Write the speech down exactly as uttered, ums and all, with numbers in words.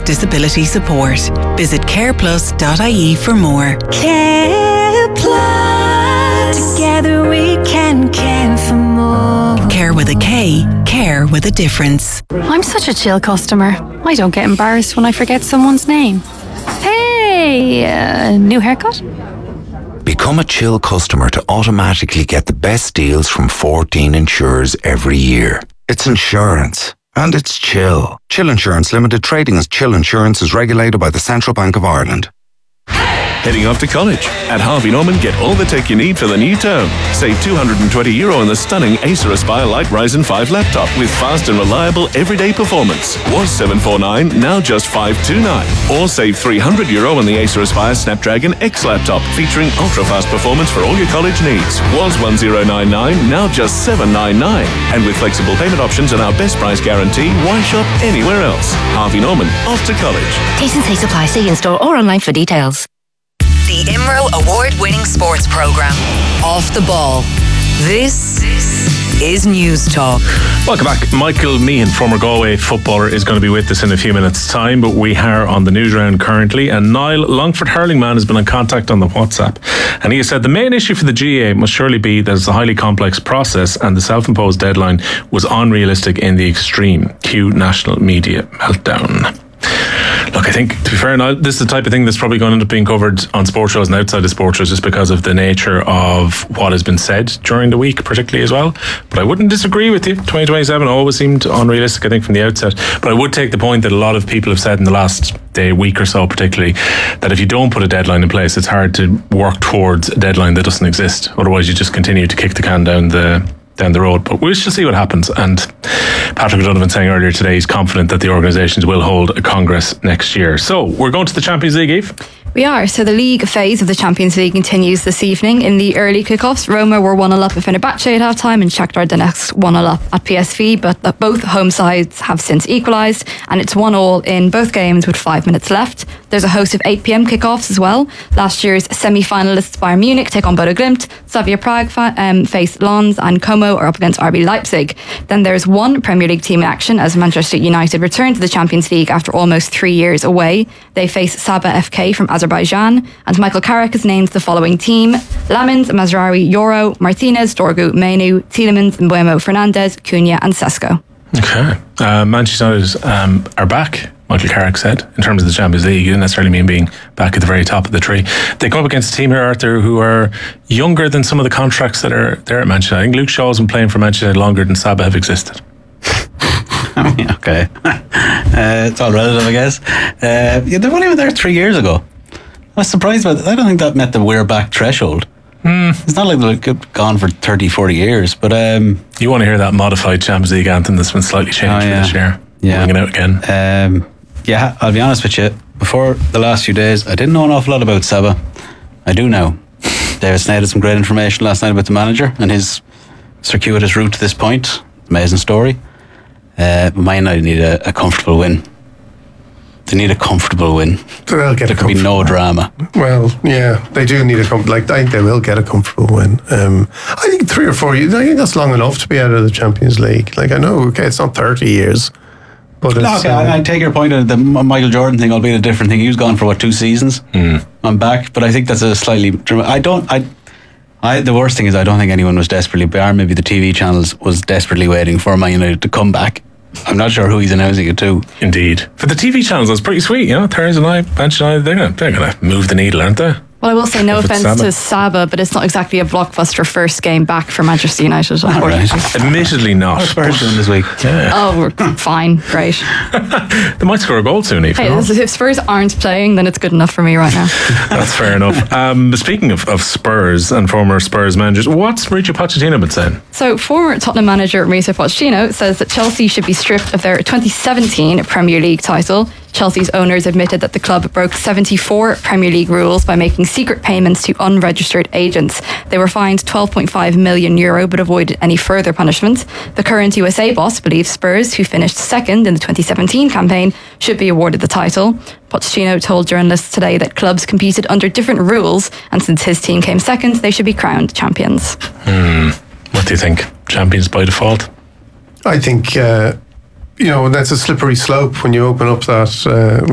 disability support. Visit care plus dot I E for more. Care Plus. Together we can care for more. Care with a K. Care with a difference. I'm such a chill customer. I don't get embarrassed when I forget someone's name. Hey, uh, new haircut? Become a Chill customer to automatically get the best deals from fourteen insurers every year. It's insurance. And it's Chill. Chill Insurance Limited, trading as Chill Insurance, is regulated by the Central Bank of Ireland. Heading off to college? At Harvey Norman, get all the tech you need for the new term. Save two hundred twenty euro on the stunning Acer Aspire Light Ryzen five laptop with fast and reliable everyday performance. Was seven forty-nine, now just five twenty-nine. Or save three hundred euro on the Acer Aspire Snapdragon X laptop featuring ultra-fast performance for all your college needs. Was one thousand ninety-nine, now just seven ninety-nine. And with flexible payment options and our best price guarantee, why shop anywhere else? Harvey Norman, off to college. T's and C's apply. See in store or online for details. The I M R O award-winning sports programme, Off the Ball. This is News Talk. Welcome back. Michael Meehan, former Galway footballer, is going to be with us in a few minutes' time, but we are on the news round currently, and Niall Longford Hurling Man has been in contact on the WhatsApp, and he has said the main issue for the G A A must surely be that it's a highly complex process and the self-imposed deadline was unrealistic in the extreme. Cue national media meltdown. Look, I think, to be fair, now, this is the type of thing that's probably going to end up being covered on sports shows and outside of sports shows just because of the nature of what has been said during the week, particularly as well. But I wouldn't disagree with you. twenty twenty-seven always seemed unrealistic, I think, from the outset. But I would take the point that a lot of people have said in the last day, week or so particularly, that if you don't put a deadline in place, it's hard to work towards a deadline that doesn't exist. Otherwise, you just continue to kick the can down the down the road. But we shall see what happens. And Patrick O'Donovan saying earlier today he's confident that the organisations will hold a congress next year. So we're going to the Champions League, Eve. We are. So the league phase of the Champions League continues this evening. In the early kickoffs, Roma were one nil up at Fenerbahce at half time and Shakhtar Donetsk one nil up at P S V, but both home sides have since equalised and it's one all in both games with five minutes left. There's a host of eight p.m. kickoffs as well. Last year's semi-finalists Bayern Munich take on Bodo Glimt, Slavia Prague um, face Lens, and Como are up against R B Leipzig. Then there's one Premier League team in action as Manchester United return to the Champions League after almost three years away. They face Sabah F K from Azerbaijan, and Michael Carrick has named the following team: Lamins, Mazraoui, Yoro, Martinez, Dorgu, Menu, Tielemans, Mbuemo, Fernandez, Cunha and Sesko. Okay. Uh, Manchester United um, are back, Michael Carrick said, in terms of the Champions League. It doesn't necessarily mean being back at the very top of the tree. They come up against a team here, Arthur, who are younger than some of the contracts that are there at Manchester. I think Luke Shaw's been playing for Manchester United longer than Sabah have existed. I mean, okay. uh, it's all relative, I guess. Uh, yeah, they were only there three years ago. I was surprised by that. I don't think that met the we're back threshold. Mm. It's not like they've gone for thirty, forty years, but... Um, you want to hear that modified Champions League anthem that's been slightly changed oh, yeah. for this year? Yeah. Ringing out again. Um, yeah, I'll be honest with you. Before the last few days, I didn't know an awful lot about Sabah. I do now. David Sneyd had some great information last night about the manager and his circuitous route to this point. Amazing story. Uh, but Man United need a, a comfortable win. They need a comfortable win. They'll get there a could be no drama. Well, yeah, they do need a com- like I think they will get a comfortable win. Um, I think three or four years. I think that's long enough to be out of the Champions League. Like I know, okay, it's not thirty years, but no, it's, okay, uh, I, I take your point on the Michael Jordan thing. Albeit a different thing. He was gone for what two seasons. Mm. I'm back, but I think that's a slightly. I don't. I. I, the worst thing is I don't think anyone was desperately, bar maybe the T V channels, was desperately waiting for Man United to come back. I'm not sure who he's announcing it to. Indeed. For the T V channels, that's pretty sweet, you know. Thursday night, Manchester United, they're going they're gonna move the needle, aren't they? Well, I will say no If it's offence Sabah. to Sabah, but it's not exactly a blockbuster first game back for Manchester United. All right. Admittedly not. How's Spurs doing this week? Yeah. Oh, we're fine, great. They might score a goal soon, Eve. Hey, if Spurs aren't playing, then it's good enough for me right now. That's fair enough. Um, speaking of, of Spurs and former Spurs managers, what's Mauricio Pochettino been saying? So, former Tottenham manager Mauricio Pochettino says that Chelsea should be stripped of their twenty seventeen Premier League title. Chelsea's owners admitted that the club broke seventy-four Premier League rules by making secret payments to unregistered agents. They were fined twelve point five million euro but avoided any further punishment. The current U S A boss believes Spurs, who finished second in the twenty seventeen campaign, should be awarded the title. Pochettino told journalists today that clubs competed under different rules, and since his team came second, they should be crowned champions. Hmm. What do you think? Champions by default? I think uh, you know that's a slippery slope when you open up that. Uh,